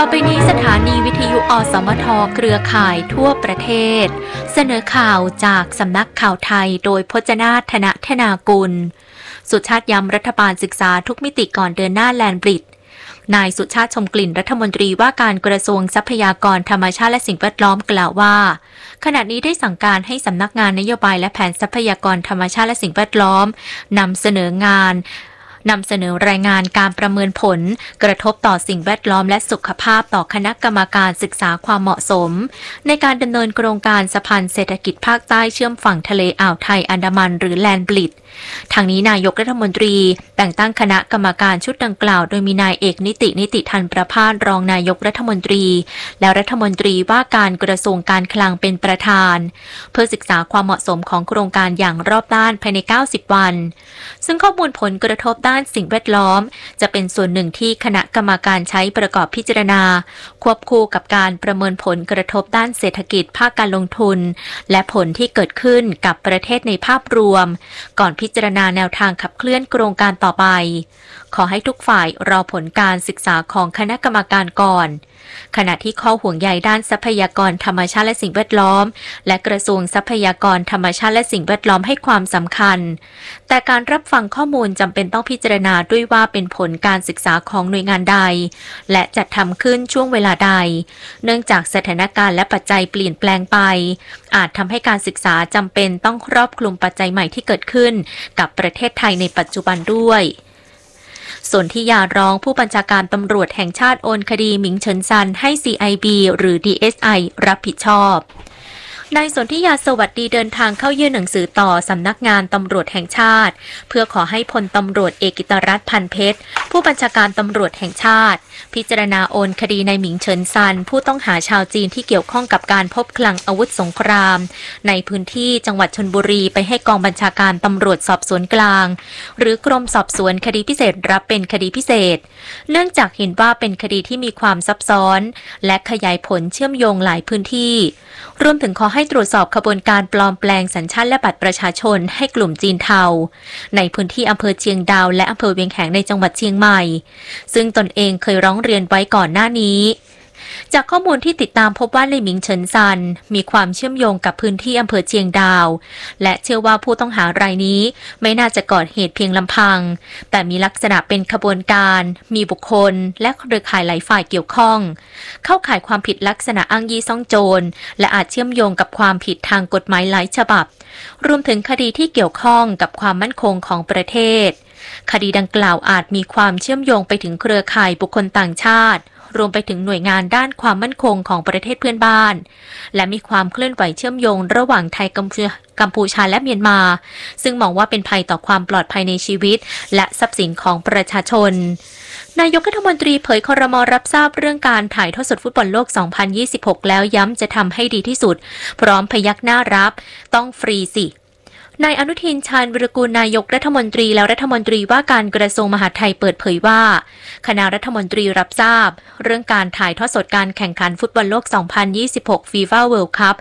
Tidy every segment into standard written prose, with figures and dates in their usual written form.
อไปนี้สถานีวิทยุอสมทเครือข่ายทั่วประเทศเสนอข่าวจากสำนักข่าวไทยโดยพจนาถ ธนากุลสุชาติย้ำรัฐบาลศึกษาทุกมิติก่อนเดินหน้าแลนด์บริดจ์นายสุชาติชมกลิ่นรัฐมนตรีว่าการกระทรวงทรัพยากรธรรมชาติและสิ่งแวดล้อมกล่าวว่าขณะนี้ได้สั่งการให้สำนักงานนโยบายและแผนทรัพยากรธรรมชาติและสิ่งแวดล้อมนำเสนอรายงานการประเมินผลกระทบต่อสิ่งแวดล้อมและสุขภาพต่อคณะกรรมการศึกษาความเหมาะสมในการดำเนินโครงการสะพานเศรษฐกิจภาคใต้เชื่อมฝั่งทะเลอ่าวไทยอันดามันหรือแลนด์บริดจ์ทางนี้นายกรัฐมนตรีแต่งตั้งคณะกรรมการชุดดังกล่าวโดยมีนายเอกนิติธันประภาสรองนายกรัฐมนตรีและรัฐมนตรีว่าการกระทรวงการคลังเป็นประธานเพื่อศึกษาความเหมาะสมของโครงการอย่างรอบด้านภายใน90วันซึ่งข้อมูลผลกระทบด้านสิ่งแวดล้อมจะเป็นส่วนหนึ่งที่คณะกรรมการใช้ประกอบพิจารณาควบคู่กับการประเมินผลกระทบด้านเศรษฐกิจภาคการลงทุนและผลที่เกิดขึ้นกับประเทศในภาพรวมก่อนพิจารณาแนวทางขับเคลื่อนโครงการต่อไปขอให้ทุกฝ่ายรอผลการศึกษาของคณะกรรมการก่อนขณะที่ข้อห่วงใยด้านทรัพยากรธรรมชาติและสิ่งแวดล้อมและกระทรวงทรัพยากรธรรมชาติและสิ่งแวดล้อมให้ความสำคัญแต่การรับฟังข้อมูลจำเป็นต้องพิจารณาด้วยว่าเป็นผลการศึกษาของหน่วยงานใดและจัดทำขึ้นช่วงเวลาใดเนื่องจากสถานการณ์และปัจจัยเปลี่ยนแปลงไปอาจทำให้การศึกษาจำเป็นต้องครอบคลุมปัจจัยใหม่ที่เกิดขึ้นกับประเทศไทยในปัจจุบันด้วยส่วนที่ยาร้องผู้บัญชาการตำรวจแห่งชาติโอนคดีหมิงเฉินซันให้ CIB หรือ DSI รับผิดชอบนายสนธิยาสวัสดีเดินทางเข้ายื่นหนังสือต่อสำนักงานตำรวจแห่งชาติเพื่อขอให้พลตำรวจเอกกิตรัตน์พันเพชรผู้บัญชาการตำรวจแห่งชาติพิจารณาโอนคดีนายหมิงเฉินซันผู้ต้องหาชาวจีนที่เกี่ยวข้องกับการพบคลังอาวุธสงครามในพื้นที่จังหวัดชลบุรีไปให้กองบัญชาการตำรวจสอบสวนกลางหรือกรมสอบสวนคดีพิเศษรับเป็นคดีพิเศษเนื่องจากเห็นว่าเป็นคดีที่มีความซับซ้อนและขยายผลเชื่อมโยงหลายพื้นที่รวมถึงขอให้ตรวจสอบขบวนการปลอมแปลงสัญชาติและบัตรประชาชนให้กลุ่มจีนเทาในพื้นที่อำเภอเชียงดาวและอำเภอเวียงแหงในจังหวัดเชียงใหม่ซึ่งตนเองเคยร้องเรียนไว้ก่อนหน้านี้จากข้อมูลที่ติดตามพบว่านายหมิงเฉินซันมีความเชื่อมโยงกับพื้นที่อำเภอเชียงดาวและเชื่อว่าผู้ต้องหารายนี้ไม่น่าจะก่อเหตุเพียงลำพังแต่มีลักษณะเป็นขบวนการมีบุคคลและเครือข่ายหลายฝ่ายเกี่ยวข้องเข้าข่ายความผิดลักษณะอ้างยี่ซ่องโจรและอาจเชื่อมโยงกับความผิดทางกฎหมายหลายฉบับรวมถึงคดีที่เกี่ยวข้องกับความมั่นคงของประเทศคดีดังกล่าวอาจมีความเชื่อมโยงไปถึงเครือข่ายบุคคลต่างชาติรวมไปถึงหน่วยงานด้านความมั่นคงของประเทศเพื่อนบ้านและมีความเคลื่อนไหวเชื่อมโยงระหว่างไทยกัมพูชาและเมียนมาซึ่งมองว่าเป็นภัยต่อความปลอดภัยในชีวิตและทรัพย์สินของประชาชนนายกรัฐมนตรีเผยครม.รับทราบเรื่องการถ่ายทอดสดฟุตบอลโลก 2026 แล้วย้ำจะทำให้ดีที่สุดพร้อมพยักหน้ารับต้องฟรีสินายอนุทินชาญวิรากูลนายกรัฐมนตรีและรัฐมนตรีว่าการกระทรวงมหาดไทยเปิดเผยว่าคณะรัฐมนตรีรับทราบเรื่องการถ่ายทอดสดการแข่งขันฟุตบอลโลก 2026 FIFA World Cup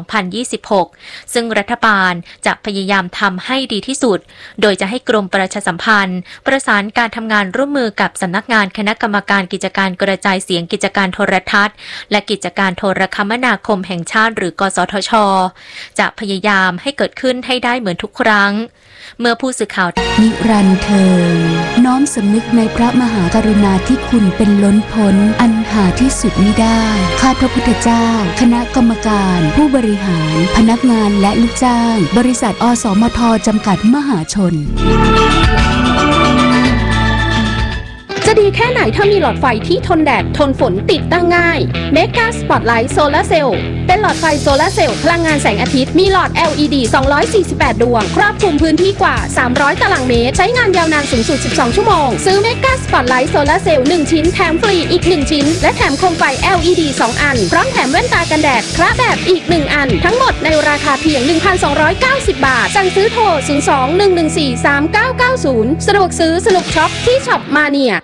2026 ซึ่งรัฐบาลจะพยายามทำให้ดีที่สุดโดยจะให้กรมประชาสัมพันธ์ประสานการทำงานร่วมมือกับสำนักงานคณะกรรมการกิจการกระจายเสียงกิจการโทรทัศน์และกิจการโทรคมนาคมแห่งชาติหรือกสทช.จะพยายามให้เกิดขึ้นให้ได้เหมือนทุกครั้งเมื่อผู้สื่อข่าวนิรันดร์เทินน้อมสำนึกในพระมหากรุณาธิคุณเป็นล้นพ้นอันหาที่สุดมิได้ข้าพระพุทธเจ้าคณะกรรมการผู้บริหารพนักงานและลูกจ้างบริษัทอสมทจำกัดมหาชนจะดีแค่ไหนถ้ามีหลอดไฟที่ทนแดดทนฝนติดตั้งง่าย Mega Spotlight Solar Cell เป็นหลอดไฟโซลาร์เซลล์พลังงานแสงอาทิตย์มีหลอด LED 248 ดวงครอบคลุมพื้นที่กว่า300ตารางเมตรใช้งานยาวนานสูงสุด12ชั่วโมงซื้อ Mega Spotlight Solar Cell 1 ชิ้นแถมฟรีอีก1ชิ้นและแถมโคมไฟ LED 2 อันพร้อมแถมแว่นตากันแดดคละแบบอีก1อันทั้งหมดในราคาเพียง 1,290 บาทสั่งซื้อโทร 02-114-3990 สะดวกซื้อสนุกช็อปที่ช็อปมาเนีย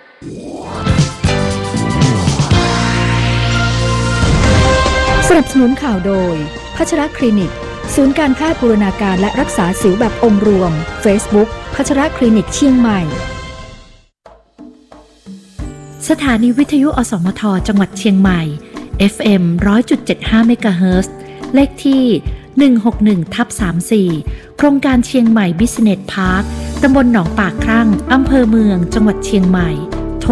สนับสนุนข่าวโดยพัชรคลินิกศูนย์การแพทย์บูรณาการและรักษาสิวแบบองค์รวม Facebook พัชรคลินิกเชียงใหม่สถานีวิทยุอสมทจังหวัดเชียงใหม่ FM 100.75 เมกะเฮิรตซ์เลขที่ 161/34 โครงการเชียงใหม่ Business Park ตำบลหนองปากครั่งอำเภอเมืองจังหวัดเชียงใหม่โทร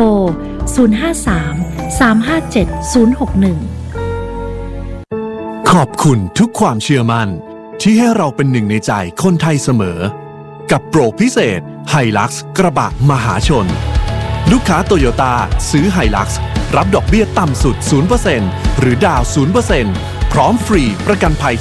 053-357-061 ขอบคุณทุกความเชื่อมั่นที่ให้เราเป็นหนึ่งในใจคนไทยเสมอกับโปรพิเศษ Hilux กระบะมหาชนลูกค้าโตโยต้าซื้อ Hilux รับดอกเบี้ยต่ำสุด 0% หรือดาว 0% พร้อมฟรีประกันภัย